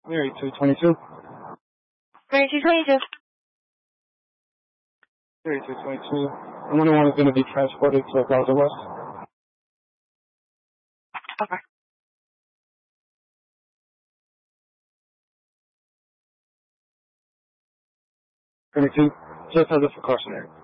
Mary 222. Mary 222. Mary 222. The 101 is going to be transported to Gaza West. Okay. 22, just as a precautionary.